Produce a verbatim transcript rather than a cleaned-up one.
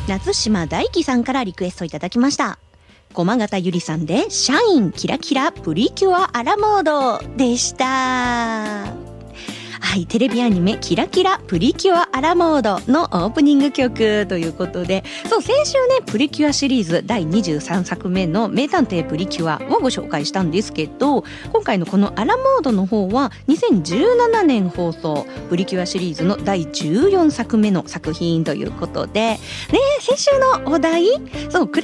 夏島大輝さんからリクエストいただきました。駒形ゆりさんでシャインキラキラプリキュアアラモードでした。はい、テレビアニメキラキラプリキュアアラモードのオープニング曲ということで、そう先週ねプリキュアシリーズだいにじゅうさんさくめの名探偵プリキュアをご紹介したんですけど、今回のこのアラモードの方はにせんじゅうななねん放送プリキュアシリーズのだいじゅうよんさくめの作品ということでね、先週のお題そう